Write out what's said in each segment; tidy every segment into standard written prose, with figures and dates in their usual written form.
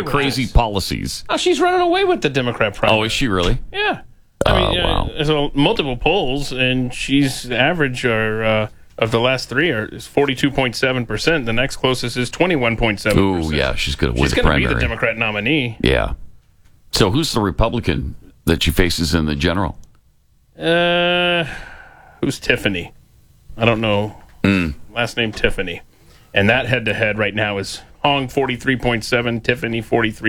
her crazy policies. Oh, she's running away with the Democrat primary. Oh, is she really? Yeah. I mean, wow. There's multiple polls, and she's average of the last three is 42.7%. The next closest is 21.7%. Ooh, yeah, she's going to win the primary. She's going to be the Democrat nominee. Yeah. So who's the Republican that she faces in the general? Who's Tiffany? I don't know. Last name Tiffany. And that head-to-head right now is Hong 43.7, Tiffany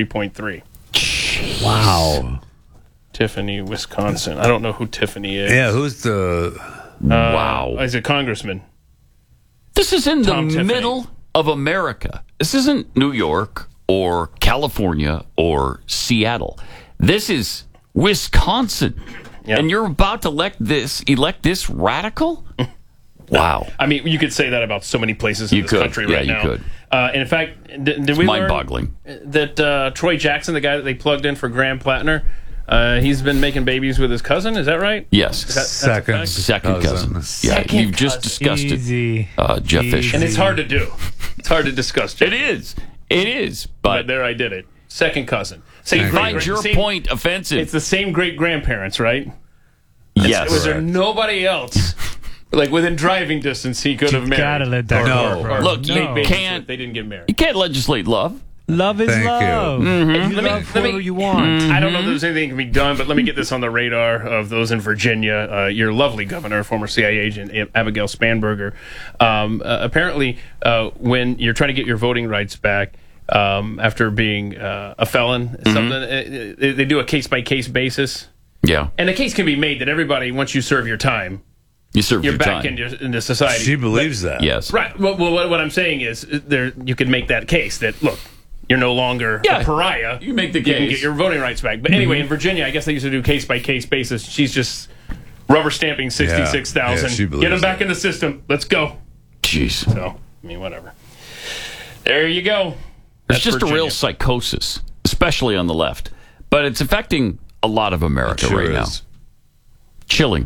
43.3. Wow. Tiffany, Wisconsin. I don't know who Tiffany is. Yeah, who's the... Wow. He's a congressman. This is in Tom the Tiffany. middle of America. This isn't New York or California or Seattle. This is Wisconsin. Yeah. And you're about to elect this radical? Wow. I mean, you could say that about so many places in this country right now. You could. And in fact, did we learn mind-boggling that Troy Jackson, the guy that they plugged in for Graham Plattner, he's been making babies with his cousin? Is that right? Yes. Second cousin. Yeah, you've just discussed Easy. it, Jeff Fisher. And it's hard to do. It's hard to discuss. Jeff. It is. But there I did it. Second cousin. Same Find your point offensive. It's the same great grandparents, right? Yes. Was there nobody else, like within driving distance, he could have married? Gotta let that No. go, bro. Look, you No. can't. They didn't get married. You can't legislate love. Love is Thank you. love. You love whoever you want. I don't know if there's anything that can be done, but let me get this on the radar of those in Virginia. Your lovely governor, former CIA agent Abigail Spanberger. Apparently, when you're trying to get your voting rights back after being a felon, they do a case-by-case basis. Yeah. And a case can be made that everybody, once you serve your time, You serve you're your back time. into society. She believes that. Yes. Right. Well, what I'm saying is, you could make that case that, look, you're no longer a pariah. You make the You can case. get your voting rights back. But anyway, in Virginia, I guess they used to do case-by-case basis. She's just rubber stamping 66,000. Yeah, she believes Get them back that. in the system. Let's go. Jeez. So, I mean, whatever. There you go. It's That's just a real Virginia. psychosis, especially on the left. But it's affecting a lot of America Sure right now. is. Chilling.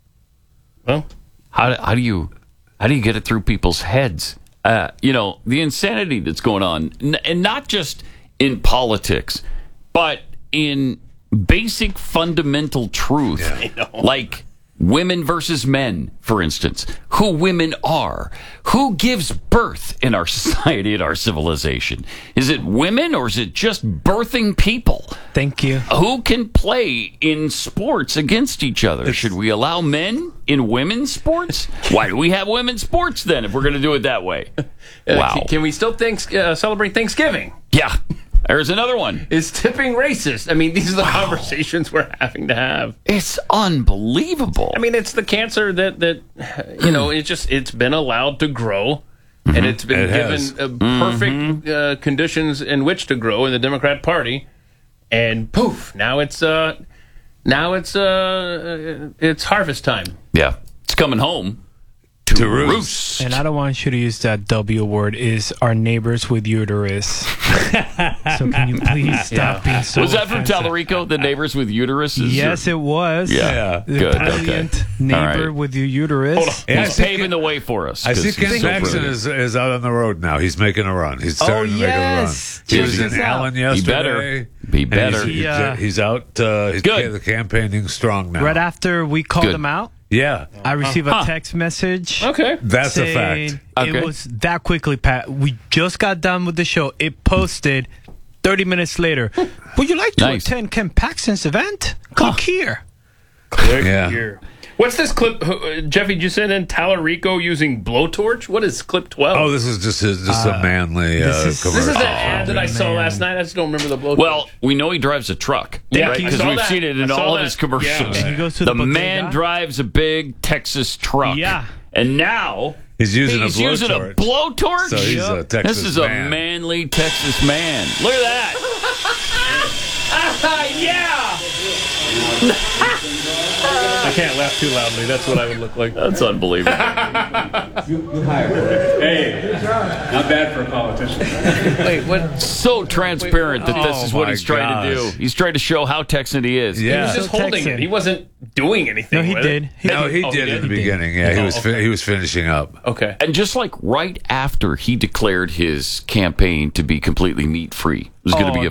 Well, How do you get it through people's heads? The insanity that's going on, and not just in politics, but in basic fundamental truth, like women versus men, for instance, who women are, who gives birth in our society, in our civilization. Is it women or is it just birthing people? Thank you. Who can play in sports against each other? Should we allow men in women's sports? Why do we have women's sports then if we're going to do it that way? Wow. Can we still celebrate Thanksgiving? Yeah. There's another one. Is tipping racist? I mean, these are the conversations we're having to have. It's unbelievable. I mean, it's the cancer that it's been allowed to grow, and it's been It has. given perfect conditions in which to grow in the Democrat Party, and poof, now it's harvest time. Yeah. It's coming home To roost. And I don't want you to use that W word, is our neighbors with uterus. So can you please stop being so Was that from offensive? Talarico, the neighbors with uteruses? Yes, it was. Yeah. The Good. brilliant Okay. neighbor All right. with your uterus. Hold on. Yeah, I He's see paving the way for us. I see 'cause he's Ken so Jackson brilliant. is out on the road now. He's making a run. He's starting to make a run. yes. He was Check in this out. Allen He yesterday. better. He and better. He's out. He's Good. the campaigning strong now. Right after we called Good. him out, Yeah, I received a text message. Okay. that's a saying fact. Okay. It was that quickly, Pat. We just got done with the show. It posted 30 minutes later. Would you like to Nice. attend Ken Paxton's event? Click here. Yeah. Here. What's this clip, Jeffy? Did you send in Talarico using blowtorch? What is clip 12? Oh, this is just a manly this commercial. This is that ad that I saw man. last night. I just don't remember the blowtorch. Well, we know he drives a truck, Yeah, right? I Because saw we've that. seen it in I saw all of that. his commercials. Yeah. And he goes to the the man bodega. drives a big Texas truck. Yeah. And now He's using he's a using a blowtorch. blowtorch. So he's a Texas This is man. a manly Texas man. Look at that. yeah! I can't laugh too loudly. That's what I would look like. That's unbelievable. Hey, not bad for a politician. Wait, what? So transparent that this Oh is what my he's trying to gosh. do. He's trying to show how Texan he is. He Yeah. was just So holding Texan. it. He wasn't doing anything. No, he with did. It. No, he Oh, did in the He did. beginning. Yeah, he was finishing up. Okay. And just like right after he declared his campaign to be completely meat-free, it was going to be a